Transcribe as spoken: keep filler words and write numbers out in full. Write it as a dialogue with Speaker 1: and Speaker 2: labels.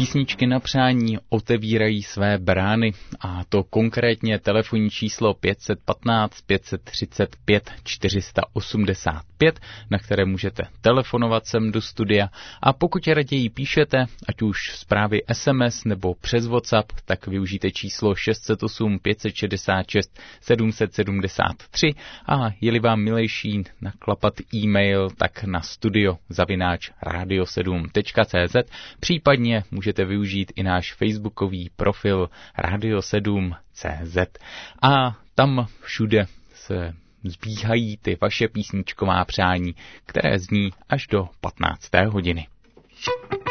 Speaker 1: Písničky na přání otevírají své brány, a to konkrétně telefonní číslo pět jedna pět, pět tři pět, čtyři osm pět, na které můžete telefonovat sem do studia, a pokud raději píšete, ať už zprávy es em es nebo přes WhatsApp, tak využijte číslo šest set osm, pět set šedesát šest, sedm set sedmdesát tři, a je-li vám milejší naklapat e-mail, tak na studio zavináč radio sedm tečka cé zet, případně můžete využít i náš facebookový profil radio sedm tečka cé zet, a tam všude se zbíhají ty vaše písničková přání, které zní až do patnácté hodiny.